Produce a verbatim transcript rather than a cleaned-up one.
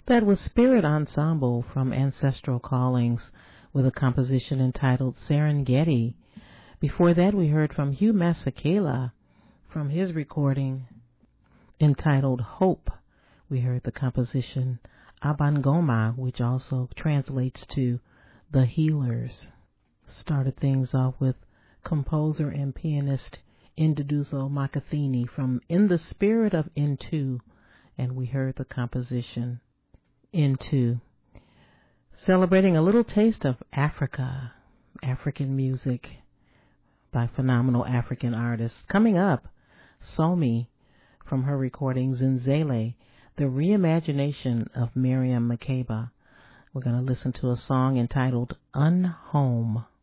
That was Spirit Ensemble from Ancestral Callings with a composition entitled Serengeti. Before that, we heard from Hugh Masekela from his recording entitled Hope. We heard the composition Abangoma, which also translates to The Healers. Started things off with composer and pianist Induduzo Makathini from In the Spirit of Into, and we heard the composition Into. Celebrating a little taste of Africa, African music by phenomenal African artists. Coming up, Somi from her recording Zinzele, the reimagination of Miriam Makeba. We're going to listen to a song entitled Unhome.